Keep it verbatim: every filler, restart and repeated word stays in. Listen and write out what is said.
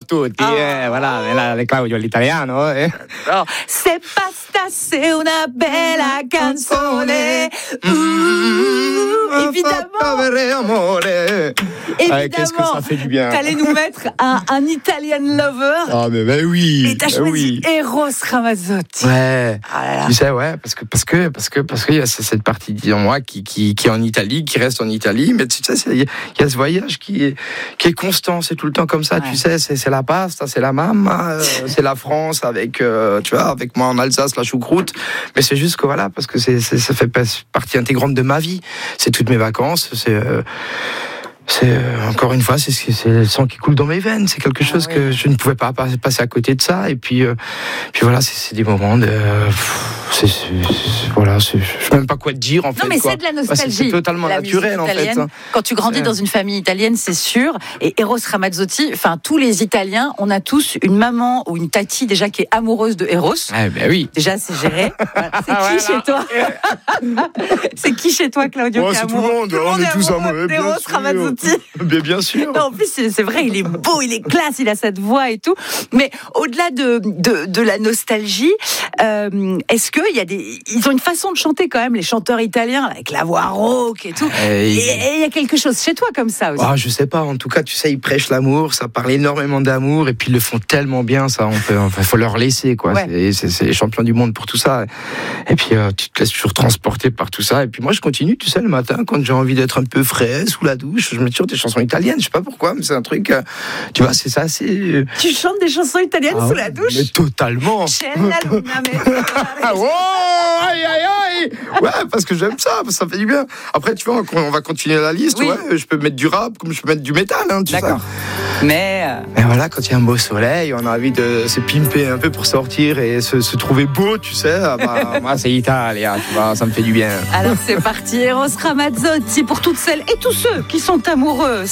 tutti, Oh. eh, voilà, la, Claudio l'italiano. Eh. Oh, se basta, c'est una bella canzone. Mmh, évidemment. Ah, qu'est-ce que ça fait du bien. T'allais nous mettre un, un Italian lover. Ah, mais ben oui. Et t'as ben choisi oui. Eros Ramazzotti. Ouais. Ah là là. Tu sais, ouais, parce que parce que parce que parce qu'il y a cette partie en moi qui qui qui est en Italie, qui reste en Italie, mais tu sais, il y a ce voyage qui est qui est constant, c'est tout le temps comme ça. Ouais. Tu sais, c'est c'est la pasta, c'est la mamma, euh, c'est la France avec euh, tu vois, avec moi en Alsace la choucroute. Mais c'est juste que voilà, parce que c'est, c'est ça fait partie intégrante de ma vie. C'est toutes mes vacances, c'est euh, c'est encore une fois, c'est, c'est le sang qui coule dans mes veines. C'est quelque chose ah, oui. que je ne pouvais pas passer à côté de ça. Et puis, euh, puis voilà, c'est, c'est des moments de, c'est, c'est, c'est, voilà, c'est, je sais même pas quoi te dire en fait. Non, mais quoi. c'est de la nostalgie. Bah, c'est, c'est totalement la naturel en fait. Quand tu grandis c'est... dans une famille italienne, c'est sûr. Et Eros Ramazzotti, enfin tous les Italiens, on a tous une maman ou une tati déjà qui est amoureuse de Eros. Ah ben oui. Déjà, c'est géré. Voilà. C'est qui voilà. chez toi C'est qui chez toi, Claudio oh, qui est c'est amoureux tout le monde. Tout le on monde est tous amoureux. D'Eros Ramazzotti. Bien, bien sûr. Non, en plus, c'est, c'est vrai, il est beau, il est classe, il a cette voix et tout. Mais au-delà de, de, de la nostalgie, euh, est-ce qu'il y a des. Ils ont une façon de chanter quand même, les chanteurs italiens, avec la voix rauque et tout. Et il y a quelque chose chez toi comme ça aussi. Ah, je sais pas, en tout cas, tu sais, ils prêchent l'amour, ça parle énormément d'amour, et puis ils le font tellement bien, ça, on peut, enfin, faut leur laisser, quoi. Ouais. C'est, c'est, c'est les champions du monde pour tout ça. Et puis, euh, tu te laisses toujours transporter par tout ça. Et puis moi, je continue, tu sais, le matin, quand j'ai envie d'être un peu frais, sous la douche, je mets toujours des chansons italiennes, je sais pas pourquoi, mais c'est un truc, euh, tu vois, c'est ça, c'est... Tu chantes des chansons italiennes ah, sous la douche? Mais totalement. Oh, aïe, aïe, aïe. Ouais, parce que j'aime ça, ça fait du bien. Après, tu vois, on va continuer la liste, oui. Ouais, je peux mettre du rap, comme je peux mettre du métal, hein, tu D'accord. sais. Mais... Et voilà, quand il y a un beau soleil, on a envie de se pimper un peu pour sortir et se, se trouver beau, tu sais. Ah bah, moi, c'est italien, tu vois, ça me fait du bien. Alors, c'est parti, Eros Ramazzotti, pour toutes celles et tous ceux qui sont amoureux.